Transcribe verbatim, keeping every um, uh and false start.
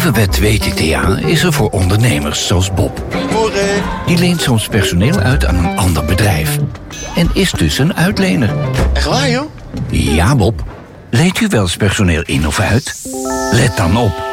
Wet W T T A is er voor ondernemers zoals Bob. Morgen. Die leent soms personeel uit aan een ander bedrijf. En is dus een uitlener. Echt waar, joh? Ja, Bob. Leent u wel eens personeel in of uit? Let dan op.